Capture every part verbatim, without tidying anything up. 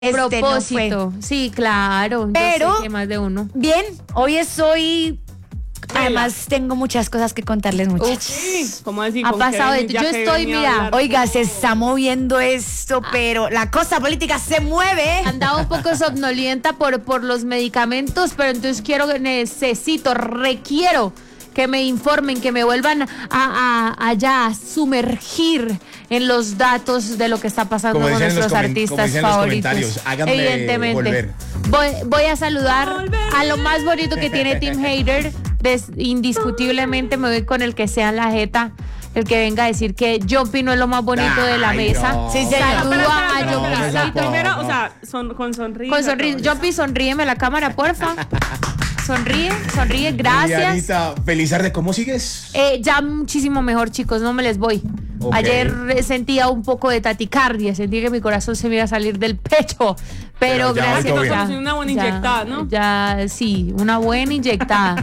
Este propósito, no sí, claro. Pero, yo sé que más de uno. Bien, hoy estoy... Además, tengo muchas cosas que contarles, muchachos. ¿Cómo así? Ha pasado de Yo estoy, mira, oiga, se está moviendo esto, pero la cosa política se mueve. Andaba un poco somnolienta por, por los medicamentos, pero entonces quiero, necesito, requiero que me informen, que me vuelvan a, a allá a sumergir en los datos de lo que está pasando como con nuestros artistas favoritos. Evidentemente. Volver. Voy, voy a saludar volver. a lo más bonito que tiene Team Hater. Des, indiscutiblemente me voy con el que sea la jeta, el que venga a decir que Jumpy no es lo más bonito Ay, de la mesa. No. Sí, Saludo a Jumpy. No, primero, o sea, son, con sonrisa. Con sonrisa. Jumpy, sonríeme la cámara, porfa. Sonríe, sonríe, gracias. Anita, feliz tarde, ¿cómo sigues? Eh, ya muchísimo mejor, chicos, no me les voy. Okay. Ayer sentía un poco de taticardia, sentí que mi corazón se me iba a salir del pecho, pero, pero gracias. Ya, ya, una buena inyectada, ¿no? Ya, sí, una buena inyectada.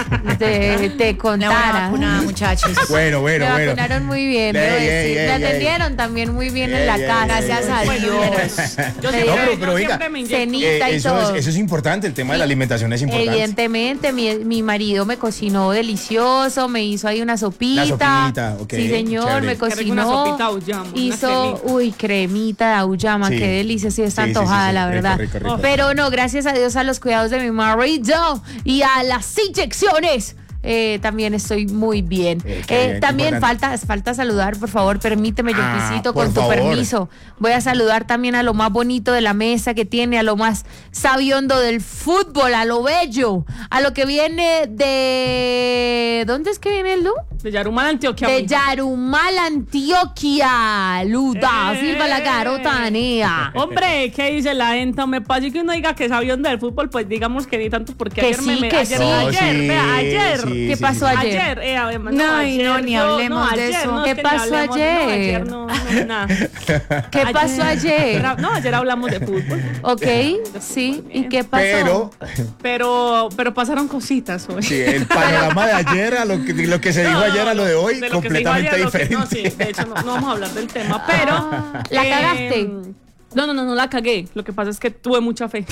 te, te contara. Una muchachos. Bueno, bueno, me bueno. Me vacunaron muy bien, ey, debo ey, decir. Ey, me ey, atendieron ey. también muy bien ey, en la ey, casa. Ey, gracias a Dios. Yo no, pero, pero oiga, cenita eh, y eso, todo. Es, eso es importante, el tema de la alimentación es importante. Evidentemente, mi, mi marido me cocinó delicioso, me hizo ahí una sopita. La sopita, ok. Sí, señor, chévere. me cocinó. Una sopita auyama, hizo, uy, cremita de auyama, sí. qué delicia, sí, está sí, antojada, sí, sí, la rico, verdad. rico, rico. Pero no, gracias a Dios, a los cuidados de mi marido y a las inyecciones. Eh, también estoy muy bien. Eh, eh, bien también importante. falta, falta saludar, por favor, permíteme, Ah, Jumpicito, por con tu favor. permiso. Voy a saludar también a lo más bonito de la mesa que tiene, a lo más sabiondo del fútbol, a lo bello, a lo que viene de... ¿Dónde es que viene Lu? De Yarumal, Antioquia. De Yarumal, Antioquia. Luda, Eh. sirva la garotanea. Hombre, ¿qué dice la gente? Me parece que uno diga que es avión del fútbol, pues digamos que ni tanto, porque Que ayer sí, me, me que ayer, sí. ayer, Oh, vea, sí, ayer. sí, ¿Qué sí, pasó sí. ayer? Ayer, eh, además, No, no, y ayer, no, ni yo- hablemos no, de ayer, eso. no, ¿Qué que ni pasó hablemos, ayer? No, ayer no, no, nada. ¿Qué pasó ayer? No, ayer hablamos de fútbol. Ok, sí. ¿Y qué pasó? Pero, Pero, pero pasaron cositas hoy. sí, el panorama de ayer a lo que, lo que se dijo No, ayer a lo de hoy, de lo que se dijo completamente ayer, lo que- diferente. no, sí, de hecho, no, no vamos a hablar del tema, pero... Ah, ¿la eh, cagaste? No, no, no, no la cagué. Lo que pasa es que tuve mucha fe.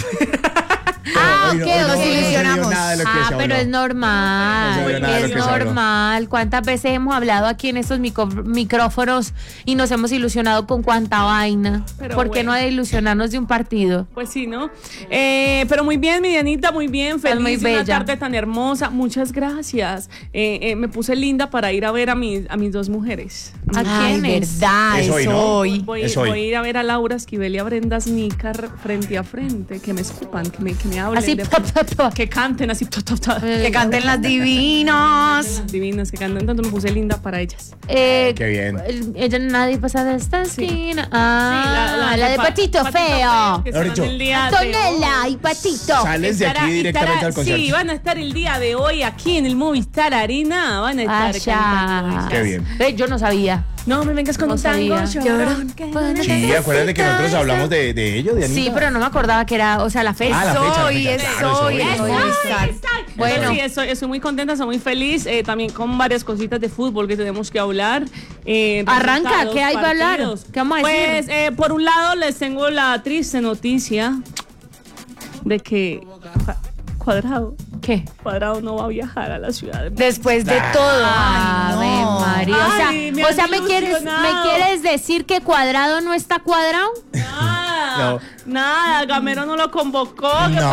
Ah, Hoy ok, no- hoy no- nos hoy no se vio ilusionamos. nada de lo que Ah, se pero habló. es normal, No se vio nada de lo es que se habló. normal. ¿Cuántas veces hemos hablado aquí en estos micro- micrófonos y nos hemos ilusionado con cuánta vaina? Pero ¿Por qué bueno. no hay de ilusionarnos de un partido? Pues sí, ¿no? Eh, pero muy bien, mi Dianita, muy bien. Estás Feliz muy de una bella. tarde tan hermosa. Muchas gracias. Eh, eh, me puse linda para ir a ver a mis, a mis dos mujeres. ¿A Ay, quiénes? verdad, Es es hoy, ¿no? hoy. Voy, Es hoy. voy a ir a ver a Laura Esquivel y a Brenda Snícar frente a frente. Que me escupan, que me, que me hablen. Así, de- pop, pop, pop. que canten así. ta, ta, ta. Que canten las divinas. Divinas, que canten. Entonces me puse linda para ellas. Eh, Qué bien. el- Ella nadie pasa de esta esquina. Ah, Sí, la, de pa- Patito, Feo. que Mejor estarán dicho, el día de hoy. Antonella y Patito. Sales de Estará- aquí directamente estará- al concierto. Sí, van a estar el día de hoy aquí en el Movistar Arena. Van a estar cantando Allá. ellas. Qué bien. Ve, yo no sabía. No me vengas con No un tango, sabía. llorón. Sí, acuérdate que nosotros hablamos de, de ello, de Anita. Sí, pero no me acordaba que era, o sea, la fecha. Ah, la fecha, la Hoy, fecha, es claro, hoy, es es hoy. hoy. Bueno. Sí, estoy, estoy muy contenta, estoy muy feliz. eh, también con varias cositas de fútbol que tenemos que hablar. eh, Arranca, resultados, ¿qué hay para hablar? partidos. ¿Qué vamos a decir? Pues, eh, por un lado, les tengo la triste noticia de que Cua- Cuadrado, ¿Qué? Cuadrado no va a viajar a la ciudad de Después de todo. Ay, Ave no. María. O sea, Ay, me o has sea, ¿me quieres, ¿me ilusionado. quieres decir que Cuadrado no está cuadrado? Nada, No. nada, Gamero no lo convocó. ¿qué No. pasa?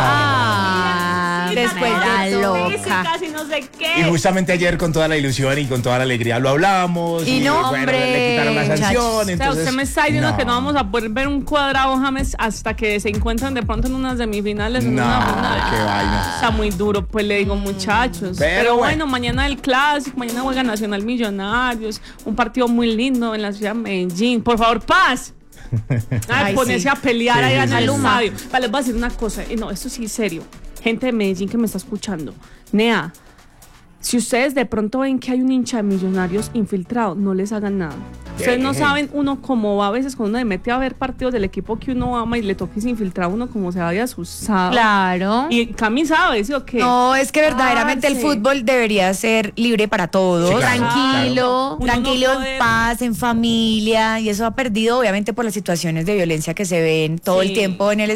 Ah, después de Casi loca. Casi no sé qué. Y justamente ayer con toda la ilusión y con toda la alegría lo hablamos. Y no, bueno, hombre, le quitaron la muchachos. sanción. O sea, Entonces, usted me está diciendo que no vamos a poder ver un Cuadrado James hasta que se encuentran de pronto en unas semifinales, en No, una final. qué vaina. Está muy duro, pues le digo, muchachos. Pero Pero, bueno, bueno. mañana el clásico, mañana juega Nacional Millonarios, un partido muy lindo en la ciudad de Medellín. Por favor, paz. Ay, Ay, ponerse sí. a pelear Sí, allá sí, en el sí. estadio. Vale, les voy a decir una cosa, y no, esto sí es serio. Gente de Medellín que me está escuchando. Nea, si ustedes de pronto ven que hay un hincha de Millonarios infiltrado, no les hagan nada. Ustedes no saben uno cómo va a veces cuando uno se mete a ver partidos del equipo que uno ama y le toca infiltrar a uno como se vaya asustado. Claro. Y Cami sabe, ¿sí o qué? No, es que verdaderamente Ah, el sí. fútbol debería ser libre para todos. Sí, claro, Tranquilo. Uno Tranquilo, no en poder- paz, en familia, y eso ha perdido obviamente por las situaciones de violencia que se ven todo el Sí. tiempo en el